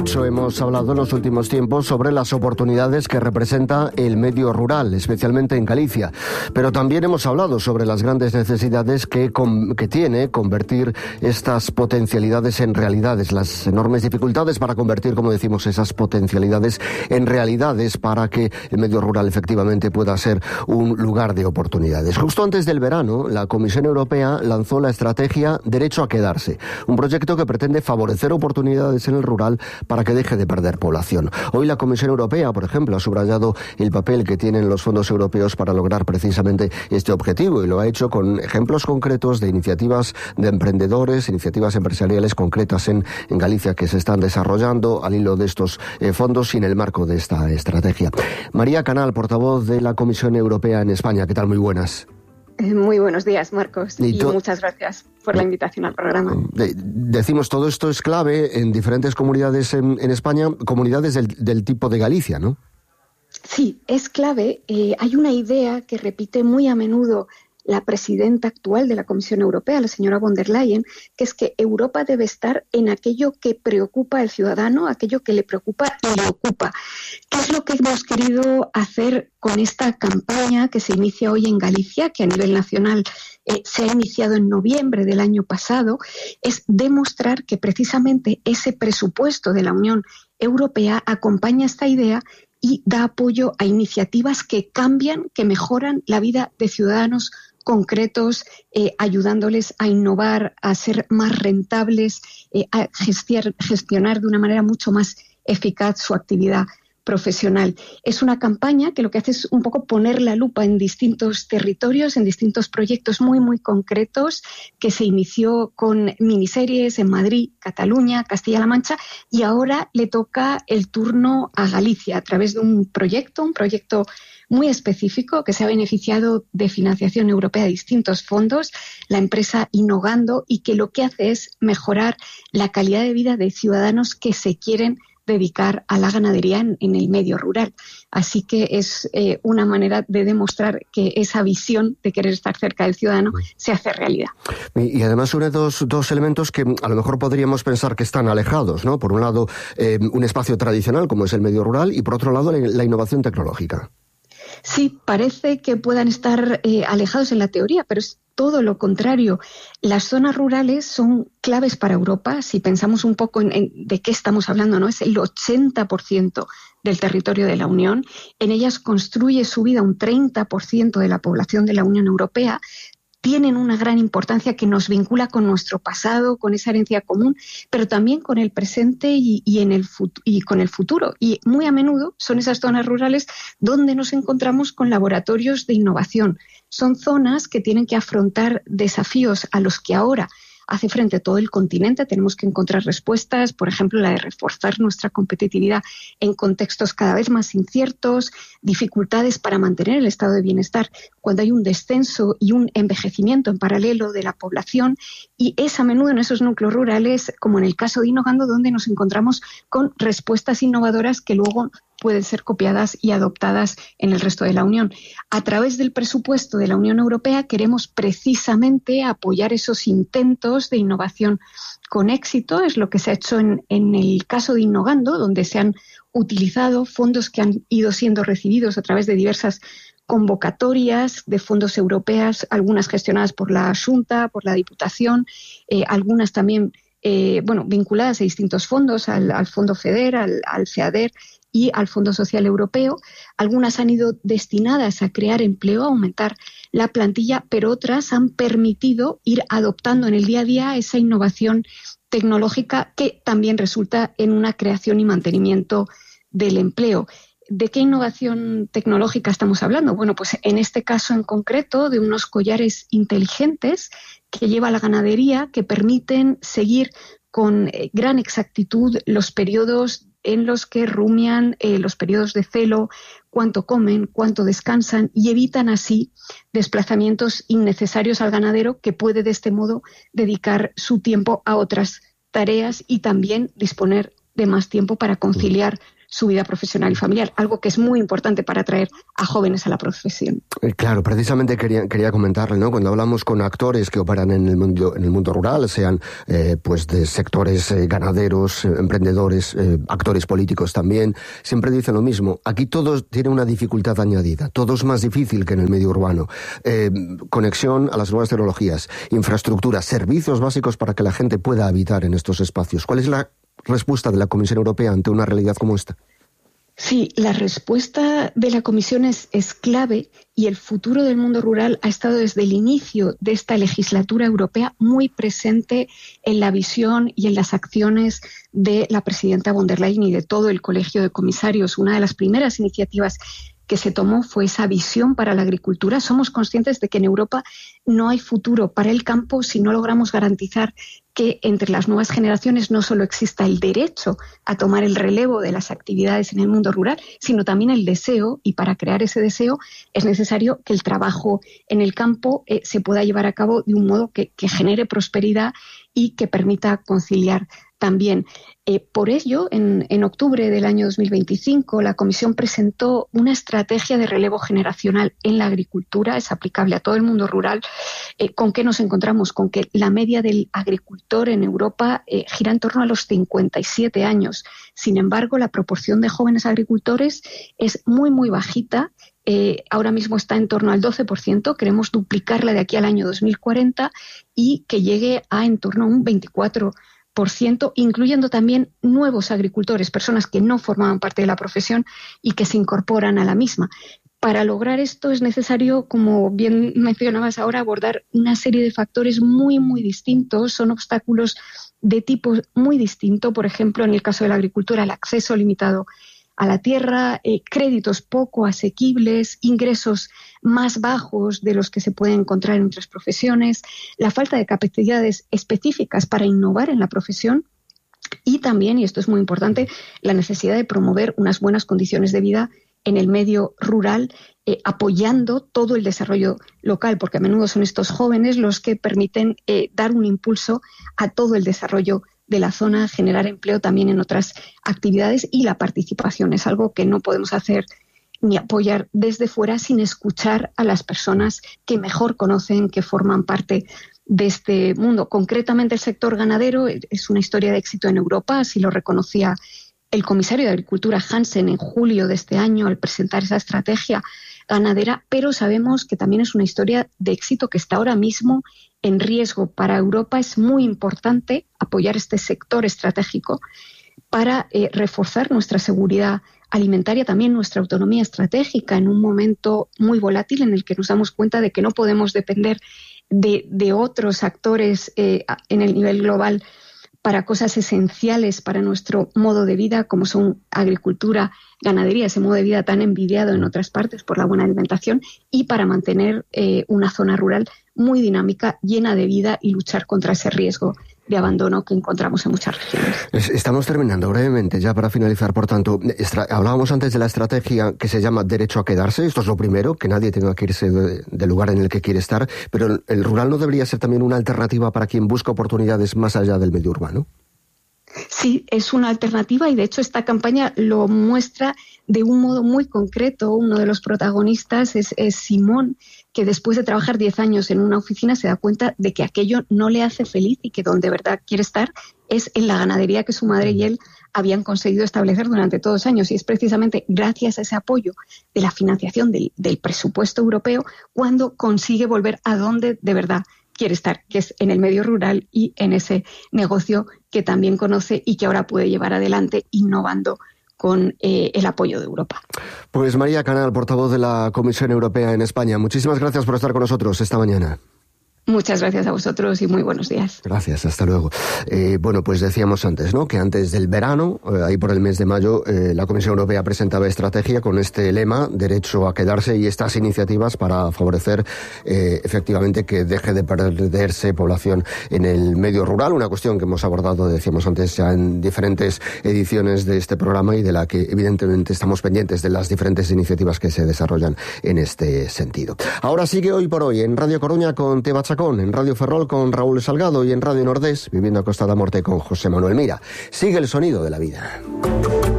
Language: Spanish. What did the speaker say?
Mucho hemos hablado en los últimos tiempos sobre las oportunidades que representa el medio rural, especialmente en Galicia. Pero también hemos hablado sobre las grandes necesidades que tiene convertir estas potencialidades en realidades, las enormes dificultades para convertir, como decimos, esas potencialidades en realidades para que el medio rural efectivamente pueda ser un lugar de oportunidades. Justo antes del verano, la Comisión Europea lanzó la estrategia Derecho a Quedarse, un proyecto que pretende favorecer oportunidades en el rural para que deje de perder población. Hoy la Comisión Europea, por ejemplo, ha subrayado el papel que tienen los fondos europeos para lograr precisamente este objetivo, y lo ha hecho con ejemplos concretos de iniciativas de emprendedores, iniciativas empresariales concretas en Galicia que se están desarrollando al hilo de estos fondos y en el marco de esta estrategia. María Canal, portavoz de la Comisión Europea en España. ¿Qué tal? Muy buenas. Muy buenos días, Marcos, y muchas gracias por la invitación al programa. Decimos, todo esto es clave en diferentes comunidades en España, comunidades del tipo de Galicia, ¿no? Sí, es clave. Hay una idea que repite muy a menudo la presidenta actual de la Comisión Europea, la señora von der Leyen, que es que Europa debe estar en aquello que preocupa al ciudadano, aquello que le preocupa y le ocupa. ¿Qué es lo que hemos querido hacer con esta campaña que se inicia hoy en Galicia, que a nivel nacional se ha iniciado en noviembre del año pasado? Es demostrar que precisamente ese presupuesto de la Unión Europea acompaña esta idea y da apoyo a iniciativas que cambian, que mejoran la vida de ciudadanos concretos, ayudándoles a innovar, a ser más rentables, a gestionar de una manera mucho más eficaz su actividad profesional. Es una campaña que lo que hace es un poco poner la lupa en distintos territorios, en distintos proyectos muy, muy concretos, que se inició con miniseries en Madrid, Cataluña, Castilla-La Mancha, y ahora le toca el turno a Galicia a través de un proyecto muy específico que se ha beneficiado de financiación europea de distintos fondos, la empresa Innogando, y que lo que hace es mejorar la calidad de vida de ciudadanos que se quieren dedicar a la ganadería en el medio rural. Así que es una manera de demostrar que esa visión de querer estar cerca del ciudadano se hace realidad. Y además une dos elementos que a lo mejor podríamos pensar que están alejados, ¿no? Por un lado, un espacio tradicional como es el medio rural, y por otro lado, la innovación tecnológica. Sí, parece que puedan estar alejados en la teoría, pero es todo lo contrario. Las zonas rurales son claves para Europa. Si pensamos un poco en de qué estamos hablando, ¿no? Es el 80% del territorio de la Unión. En ellas construye su vida un 30% de la población de la Unión Europea. Tienen una gran importancia que nos vincula con nuestro pasado, con esa herencia común, pero también con el presente y con el futuro. Y muy a menudo son esas zonas rurales donde nos encontramos con laboratorios de innovación. Son zonas que tienen que afrontar desafíos a los que ahora hace frente todo el continente. Tenemos que encontrar respuestas, por ejemplo, la de reforzar nuestra competitividad en contextos cada vez más inciertos, dificultades para mantener el estado de bienestar cuando hay un descenso y un envejecimiento en paralelo de la población, y es a menudo en esos núcleos rurales, como en el caso de Innogando, donde nos encontramos con respuestas innovadoras que luego pueden ser copiadas y adoptadas en el resto de la Unión. A través del presupuesto de la Unión Europea queremos precisamente apoyar esos intentos de innovación con éxito. Es lo que se ha hecho en el caso de Innogando, donde se han utilizado fondos que han ido siendo recibidos a través de diversas convocatorias de fondos europeas, algunas gestionadas por la Xunta, por la Diputación, algunas también vinculadas a distintos fondos, al Fondo FEDER, al FEADER y al Fondo Social Europeo. Algunas han ido destinadas a crear empleo, a aumentar la plantilla, pero otras han permitido ir adoptando en el día a día esa innovación tecnológica que también resulta en una creación y mantenimiento del empleo. ¿De qué innovación tecnológica estamos hablando? Bueno, pues en este caso en concreto de unos collares inteligentes que lleva la ganadería, que permiten seguir con gran exactitud los periodos en los que rumian, los periodos de celo, cuánto comen, cuánto descansan, y evitan así desplazamientos innecesarios al ganadero, que puede de este modo dedicar su tiempo a otras tareas y también disponer de más tiempo para conciliar su vida profesional y familiar, algo que es muy importante para atraer a jóvenes a la profesión. Claro, precisamente quería comentarle, ¿no? Cuando hablamos con actores que operan en el mundo rural, sean pues de sectores ganaderos, emprendedores, actores políticos también, siempre dicen lo mismo. Aquí todo tiene una dificultad añadida, todo es más difícil que en el medio urbano. Conexión a las nuevas tecnologías, infraestructura, servicios básicos para que la gente pueda habitar en estos espacios. ¿Cuál es la respuesta de la Comisión Europea ante una realidad como esta? Sí, la respuesta de la Comisión es clave, y el futuro del mundo rural ha estado desde el inicio de esta legislatura europea muy presente en la visión y en las acciones de la presidenta von der Leyen y de todo el colegio de comisarios. Una de las primeras iniciativas que se tomó fue esa visión para la agricultura. Somos conscientes de que en Europa no hay futuro para el campo si no logramos garantizar que entre las nuevas generaciones no solo exista el derecho a tomar el relevo de las actividades en el mundo rural, sino también el deseo, y para crear ese deseo es necesario que el trabajo en el campo se pueda llevar a cabo de un modo que genere prosperidad y que permita conciliar también. Por ello, en octubre del año 2025, la Comisión presentó una estrategia de relevo generacional en la agricultura, es aplicable a todo el mundo rural. ¿Con qué nos encontramos? Con que la media del agricultor en Europa gira en torno a los 57 años. Sin embargo, la proporción de jóvenes agricultores es muy, muy bajita. Ahora mismo está en torno al 12%, queremos duplicarla de aquí al año 2040 y que llegue a en torno a un 24%, incluyendo también nuevos agricultores, personas que no formaban parte de la profesión y que se incorporan a la misma. Para lograr esto es necesario, como bien mencionabas ahora, abordar una serie de factores muy, muy distintos. Son obstáculos de tipo muy distinto. Por ejemplo, en el caso de la agricultura, el acceso limitado a la tierra, créditos poco asequibles, ingresos más bajos de los que se pueden encontrar en otras profesiones, la falta de capacidades específicas para innovar en la profesión y también, y esto es muy importante, la necesidad de promover unas buenas condiciones de vida en el medio rural, apoyando todo el desarrollo local, porque a menudo son estos jóvenes los que permiten dar un impulso a todo el desarrollo de la zona, generar empleo también en otras actividades, y la participación es algo que no podemos hacer ni apoyar desde fuera sin escuchar a las personas que mejor conocen, que forman parte de este mundo. Concretamente el sector ganadero es una historia de éxito en Europa, así lo reconocía el comisario de Agricultura Hansen en julio de este año al presentar esa estrategia ganadera, pero sabemos que también es una historia de éxito que está ahora mismo en riesgo. Para Europa es muy importante apoyar este sector estratégico para reforzar nuestra seguridad alimentaria, también nuestra autonomía estratégica en un momento muy volátil en el que nos damos cuenta de que no podemos depender de otros actores en el nivel global para cosas esenciales para nuestro modo de vida, como son agricultura, ganadería, ese modo de vida tan envidiado en otras partes por la buena alimentación, y para mantener una zona rural muy dinámica, llena de vida, y luchar contra ese riesgo de abandono que encontramos en muchas regiones. Estamos terminando brevemente, ya para finalizar. Por tanto, hablábamos antes de la estrategia que se llama Derecho a Quedarse. Esto es lo primero, que nadie tenga que irse del lugar en el que quiere estar. Pero el rural no debería ser también una alternativa para quien busca oportunidades más allá del medio urbano. Sí, es una alternativa, y de hecho esta campaña lo muestra de un modo muy concreto. Uno de los protagonistas es Simón, que después de trabajar 10 años en una oficina se da cuenta de que aquello no le hace feliz y que donde de verdad quiere estar es en la ganadería que su madre y él habían conseguido establecer durante todos los años. Y es precisamente gracias a ese apoyo de la financiación del presupuesto europeo cuando consigue volver a donde de verdad quiere estar, que es en el medio rural y en ese negocio que también conoce y que ahora puede llevar adelante innovando con el apoyo de Europa. Pues María Canal, portavoz de la Comisión Europea en España, muchísimas gracias por estar con nosotros esta mañana. Muchas gracias a vosotros y muy buenos días. Gracias, hasta luego. Bueno, pues decíamos antes, ¿no?, que antes del verano, ahí por el mes de mayo, la Comisión Europea presentaba estrategia con este lema, Derecho a Quedarse, y estas iniciativas para favorecer efectivamente que deje de perderse población en el medio rural, una cuestión que hemos abordado, decíamos antes, ya en diferentes ediciones de este programa y de la que evidentemente estamos pendientes de las diferentes iniciativas que se desarrollan en este sentido. Ahora sigue Hoy por Hoy en Radio Coruña con Teba Chacón, en Radio Ferrol con Raúl Salgado y en Radio Nordés, Viviendo a Costa da Morte con José Manuel Mira. Sigue el sonido de la vida.